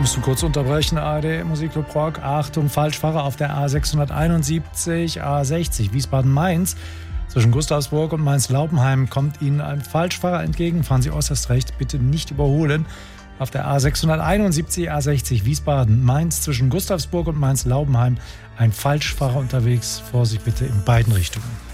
müssen kurz unterbrechen. ARD Musikclub Rock. Achtung, Falschfahrer auf der A671, A60 Wiesbaden-Mainz. Zwischen Gustavsburg und Mainz-Laubenheim kommt Ihnen ein Falschfahrer entgegen. Fahren Sie äußerst rechts, bitte nicht überholen. Auf der A671, A60 Wiesbaden-Mainz zwischen Gustavsburg und Mainz-Laubenheim ein Falschfahrer unterwegs. Vorsicht bitte in beiden Richtungen.